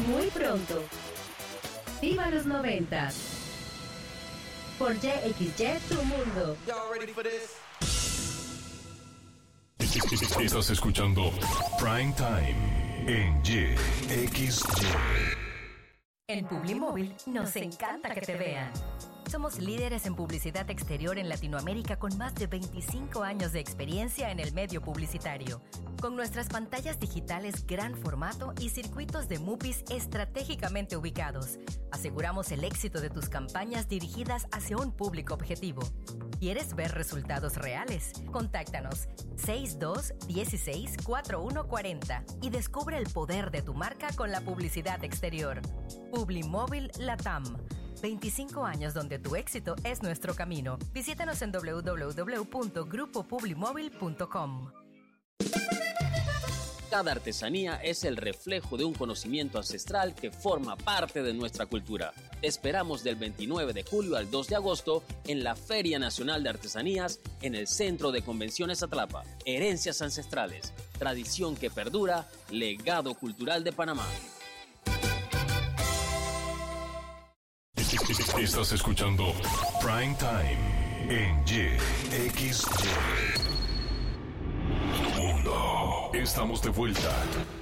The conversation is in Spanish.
muy pronto. ¡Viva los 90! Por YXY Tu Mundo. Estás escuchando Prime Time en YXY. En Publimóvil nos encanta que te vean. Somos líderes en publicidad exterior en Latinoamérica con más de 25 años de experiencia en el medio publicitario. Con nuestras pantallas digitales gran formato y circuitos de MUPIs estratégicamente ubicados, aseguramos el éxito de tus campañas dirigidas hacia un público objetivo. ¿Quieres ver resultados reales? Contáctanos 62164140 y descubre el poder de tu marca con la publicidad exterior. Publimóvil Latam. 25 años donde tu éxito es nuestro camino. Visítanos en www.grupopublimóvil.com. Cada artesanía es el reflejo de un conocimiento ancestral que forma parte de nuestra cultura. Te esperamos del 29 de julio al 2 de agosto en la Feria Nacional de Artesanías en el Centro de Convenciones Atlapa. Herencias ancestrales, tradición que perdura, legado cultural de Panamá. Estás escuchando Prime Time en YXY. Mundo. Estamos de vuelta.